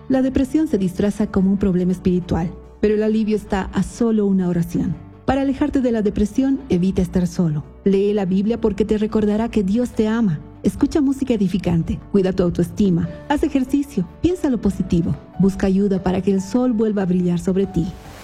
La depresión se disfraza como un problema espiritual, pero el alivio está a solo una oración. Para alejarte de la depresión, evita estar solo. Lee la Biblia porque te recordará que Dios te ama. Escucha música edificante, cuida tu autoestima, haz ejercicio, piensa lo positivo, busca ayuda para que el sol vuelva a brillar sobre ti.